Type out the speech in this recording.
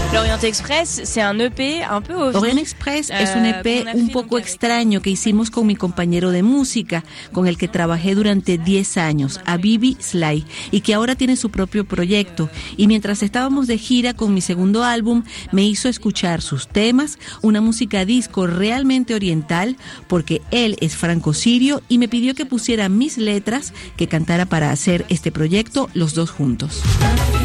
L'Orient Express, c'est un EP un peu ovni. Orient Express es un EP un poco extraño que hicimos con mi compañero de música, con el que trabajé durante 10 años, Habibi Sly, y que ahora tiene su propio proyecto. Y mientras estábamos de gira con mi segundo álbum, me hizo escuchar sus temas, una música disco realmente oriental, porque él es franco-sirio y me pidió que pusiera mis letras, que cantara para hacer este proyecto los dos juntos.